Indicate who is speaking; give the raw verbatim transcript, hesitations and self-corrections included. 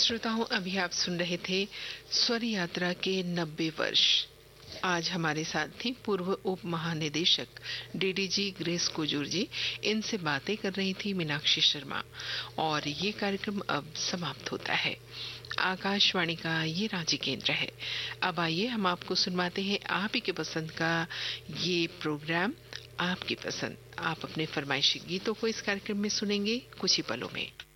Speaker 1: श्रोताओं, अभी आप सुन रहे थे स्वर यात्रा के नब्बे वर्ष। आज हमारे साथ थी पूर्व उप महानिदेशक डीडीजी ग्रेस कुजूर जी। इनसे बातें कर रही थी मीनाक्षी शर्मा। और ये कार्यक्रम अब समाप्त होता है। आकाशवाणी का ये रांची केंद्र है। अब आइए हम आपको सुनवाते हैं आप ही के पसंद का ये प्रोग्राम, आपकी पसंद। आप अपने फरमाइशी गीतों को इस कार्यक्रम में सुनेंगे कुछ ही पलों में।